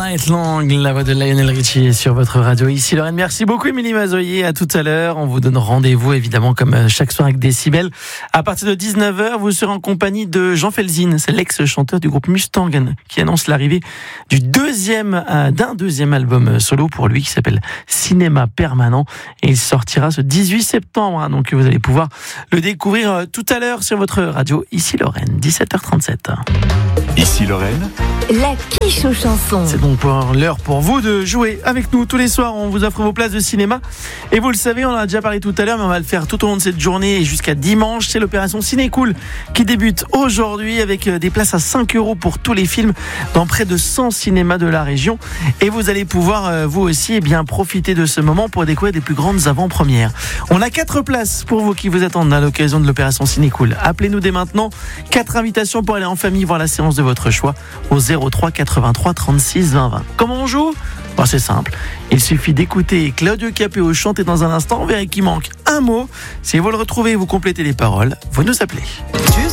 Night Long, la voix de Lionel Richie sur votre radio. Ici Lorraine, merci beaucoup Émilie Mazoyer, à tout à l'heure. On vous donne rendez-vous évidemment comme chaque soir avec Décibel. À partir de 19h, vous serez en compagnie de Jean Felzin, c'est l'ex-chanteur du groupe Mustang qui annonce l'arrivée d'un deuxième album solo pour lui qui s'appelle Cinéma Permanent et il sortira ce 18 septembre. Donc vous allez pouvoir le découvrir tout à l'heure sur votre radio. Ici Lorraine, 17h37. Ici Lorraine, la quiche aux chansons. C'est donc l'heure pour vous de jouer avec nous. Tous les soirs, on vous offre vos places de cinéma. Et vous le savez, on en a déjà parlé tout à l'heure, mais on va le faire tout au long de cette journée et jusqu'à dimanche. C'est l'opération Ciné Cool qui débute aujourd'hui avec des places à 5 € pour tous les films dans près de 100 cinémas de la région. Et vous allez pouvoir, vous aussi, profiter de ce moment pour découvrir des plus grandes avant-premières. On a 4 places pour vous qui vous attendent à l'occasion de l'opération Ciné Cool. Appelez-nous dès maintenant. 4 invitations pour aller en famille voir la séance de votre choix au 03 83 36 20 20. Comment on joue ? C'est simple. Il suffit d'écouter Claudio Capéo chanter dans un instant. On verra qu'il manque un mot. Si vous le retrouvez, vous complétez les paroles. Vous nous appelez.